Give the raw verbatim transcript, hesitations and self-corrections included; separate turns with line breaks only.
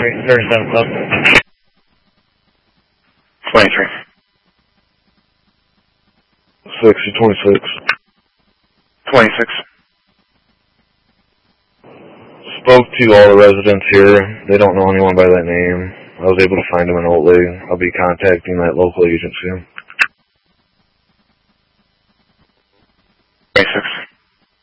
thirty-seven Club.
twenty-three.
sixty, twenty-six.
twenty-six.
Spoke to all the residents here. They don't know anyone by that name. I was able to find them in Oatley. I'll be contacting that local agency.